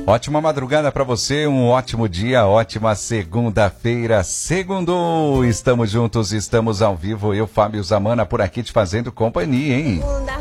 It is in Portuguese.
Ótima madrugada para você, um ótimo dia, ótima segunda-feira. Segundou, estamos juntos, estamos ao vivo. Eu, Fábio Zamana, por aqui te fazendo companhia, hein?